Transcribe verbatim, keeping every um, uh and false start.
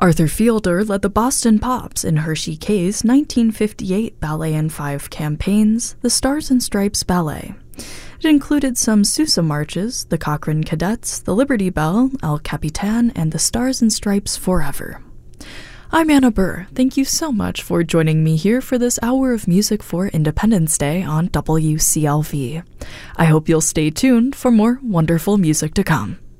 Arthur Fielder led the Boston Pops in Hershey K's nineteen fifty-eight Ballet in Five campaigns, the Stars and Stripes Ballet. It included some Sousa marches, the Cochrane Cadets, the Liberty Bell, El Capitan, and the Stars and Stripes Forever. I'm Anna Burr. Thank you so much for joining me here for this hour of music for Independence Day on W C L V. I hope you'll stay tuned for more wonderful music to come.